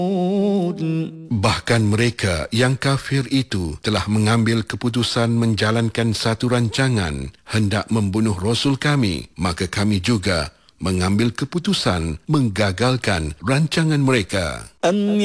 Bahkan mereka yang kafir itu telah mengambil keputusan menjalankan satu rancangan hendak membunuh Rasul kami, maka kami juga mengambil keputusan menggagalkan rancangan mereka.